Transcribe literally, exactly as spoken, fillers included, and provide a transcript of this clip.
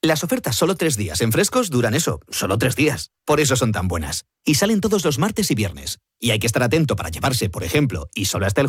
Las ofertas solo tres días en Frescos duran eso, solo tres días. Por eso son tan buenas. Y salen todos los martes y viernes. Y hay que estar atento para llevarse, por ejemplo, y solo hasta el